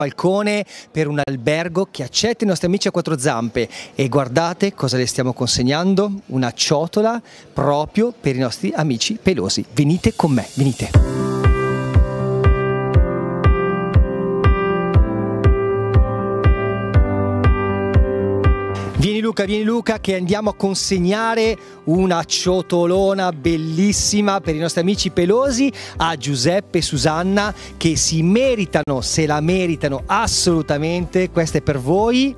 Falcone per un albergo che accetta i nostri amici a quattro zampe e guardate cosa le stiamo consegnando, una ciotola proprio per i nostri amici pelosi. Venite con me, venite. Vieni Luca che andiamo a consegnare una ciotolona bellissima per i nostri amici pelosi a Giuseppe e Susanna che si meritano, se la meritano assolutamente. Questa è per voi,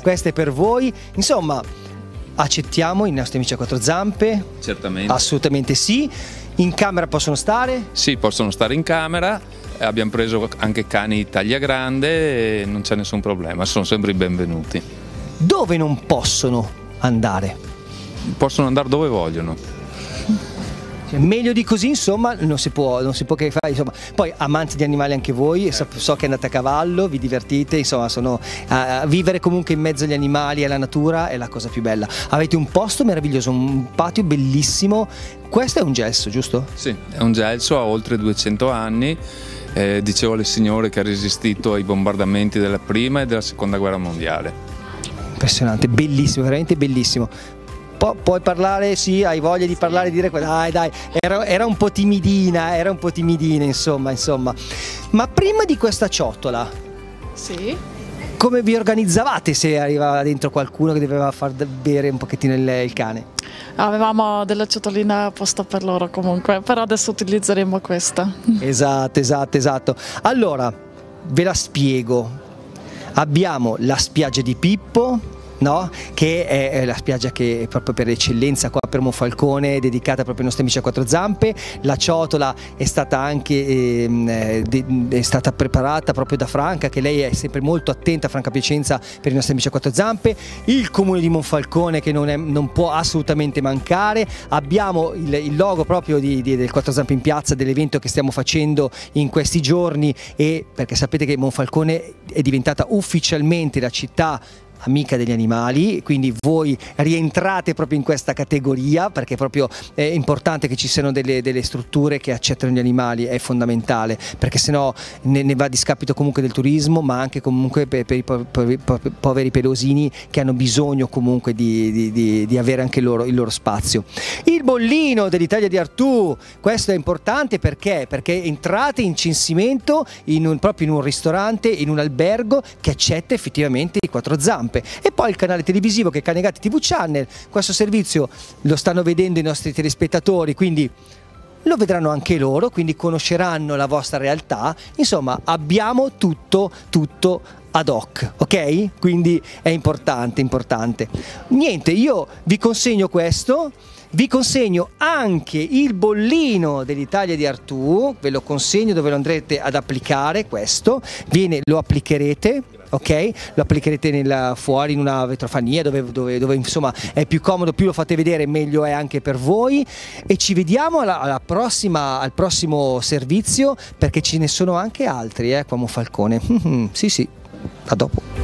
insomma accettiamo i nostri amici a quattro zampe? Certamente. Assolutamente sì. In camera possono stare? Sì, possono stare in camera. Abbiamo preso anche cani taglia grande e non c'è nessun problema, sono sempre i benvenuti. Dove non possono andare? Possono andare dove vogliono. Meglio di così, insomma, non si può che fare, insomma. Poi amanti di animali anche voi, so che andate a cavallo, vi divertite, insomma, vivere comunque in mezzo agli animali e alla natura è la cosa più bella. Avete un posto meraviglioso, un patio bellissimo. Questo è un gelso, giusto? Sì, è un gelso, ha oltre 200 anni. Dicevo alle signore che ha resistito ai bombardamenti della prima e della seconda guerra mondiale. Impressionante, bellissimo, veramente bellissimo. Puoi parlare, sì, hai voglia di parlare, dire dai, era un po' timidina, insomma. Ma prima di questa ciotola, sì, come vi organizzavate se arrivava dentro qualcuno che doveva far bere un pochettino il cane? avevamo della ciotolina apposta per loro comunque, però adesso utilizzeremo questa. Esatto. Allora, ve la spiego. Abbiamo la spiaggia di Pippo, no? Che è la spiaggia che è proprio per eccellenza qua per Monfalcone, dedicata proprio ai nostri amici a quattro zampe. La ciotola è stata anche è stata preparata proprio da Franca, che lei è sempre molto attenta, Franca Piacenza, per i nostri amici a quattro zampe. Il comune di Monfalcone che non può assolutamente mancare. Abbiamo il logo proprio del quattro zampe in piazza, dell'evento che stiamo facendo in questi giorni, e perché sapete che Monfalcone è diventata ufficialmente la città amica degli animali, quindi voi rientrate proprio in questa categoria, perché proprio è importante che ci siano delle strutture che accettano gli animali, è fondamentale, perché sennò ne va a discapito comunque del turismo, ma anche comunque per i poveri pelosini che hanno bisogno comunque di avere anche loro il loro spazio. Il bollino dell'Italia di Artù, questo è importante perché entrate in censimento proprio in un ristorante, in un albergo che accetta effettivamente i quattro zampe. E poi il canale televisivo che è Canegatti TV Channel, questo servizio lo stanno vedendo i nostri telespettatori, quindi lo vedranno anche loro, quindi conosceranno la vostra realtà. Insomma, abbiamo tutto ad hoc, ok? Quindi è importante. Niente, io vi consegno questo. Vi consegno anche il bollino dell'Italia di Artù, ve lo consegno dove lo andrete ad applicare. Questo lo applicherete, ok? Lo applicherete fuori in una vetrofania dove insomma è più comodo, più lo fate vedere meglio è anche per voi. E ci vediamo al prossimo servizio, perché ce ne sono anche altri qua a Monfalcone. Sì, a dopo.